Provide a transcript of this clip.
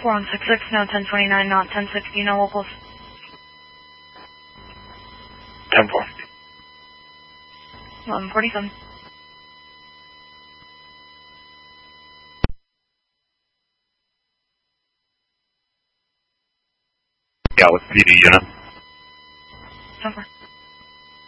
4166, now 1029, not 1060, no locals. 10-4. 1147. Yeah, with PD unit. 10-4.